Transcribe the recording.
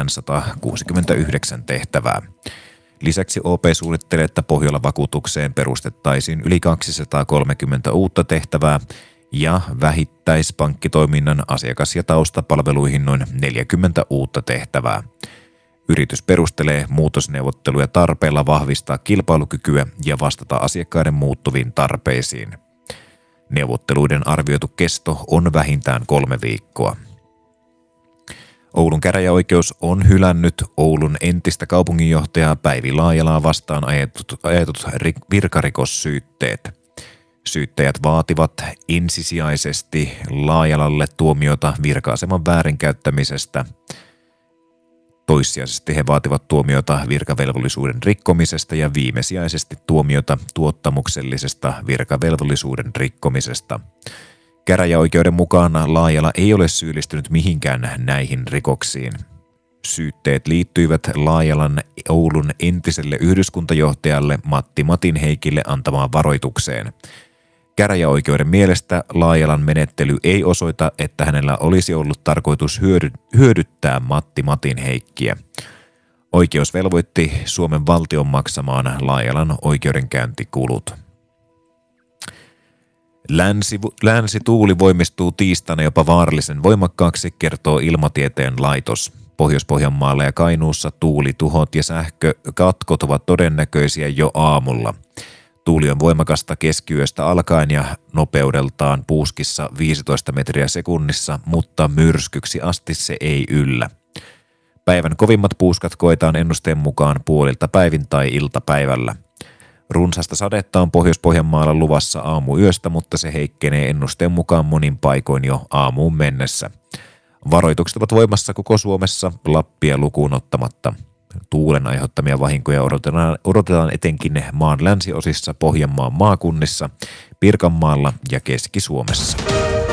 enintään 169 tehtävää. Lisäksi OP suunnittelee, että Pohjola-vakuutukseen perustettaisiin yli 230 uutta tehtävää ja vähittäispankkitoiminnan asiakas- ja taustapalveluihin noin 40 uutta tehtävää. Yritys perustelee muutosneuvotteluja tarpeella vahvistaa kilpailukykyä ja vastata asiakkaiden muuttuviin tarpeisiin. Neuvotteluiden arvioitu kesto on vähintään 3 viikkoa. Oulun käräjäoikeus on hylännyt Oulun entistä kaupunginjohtajaa Päivi Laajalaa vastaan ajetut virkarikossyytteet. Syyttäjät vaativat ensisijaisesti Laajalalle tuomiota virka-aseman väärinkäyttämisestä. Toissijaisesti he vaativat tuomiota virkavelvollisuuden rikkomisesta ja viimesijaisesti tuomiota tuottamuksellisesta virkavelvollisuuden rikkomisesta. Käräjäoikeuden mukaan Laajala ei ole syyllistynyt mihinkään näihin rikoksiin. Syytteet liittyivät Laajalan Oulun entiselle yhdyskuntajohtajalle Matti Matinheikille antamaan varoitukseen. Käräjäoikeuden mielestä Laajalan menettely ei osoita, että hänellä olisi ollut tarkoitus hyödyttää Matti Matinheikkiä. Oikeus velvoitti Suomen valtion maksamaan Laajalan oikeudenkäyntikulut. Länsituuli voimistuu tiistaina jopa vaarallisen voimakkaaksi, kertoo Ilmatieteen laitos. Pohjois-Pohjanmaalla ja Kainuussa tuulituhot ja sähkökatkot ovat todennäköisiä jo aamulla. Tuuli on voimakasta keskiyöstä alkaen ja nopeudeltaan puuskissa 15 metriä sekunnissa, mutta myrskyksi asti se ei yllä. Päivän kovimmat puuskat koetaan ennusteen mukaan puolilta päivin tai iltapäivällä. Runsasta sadetta on Pohjois-Pohjanmaalla luvassa aamuyöstä, mutta se heikkenee ennusteen mukaan monin paikoin jo aamuun mennessä. Varoitukset ovat voimassa koko Suomessa, Lappia lukuun ottamatta. Tuulen aiheuttamia vahinkoja odotetaan etenkin maan länsiosissa, Pohjanmaan maakunnissa, Pirkanmaalla ja Keski-Suomessa.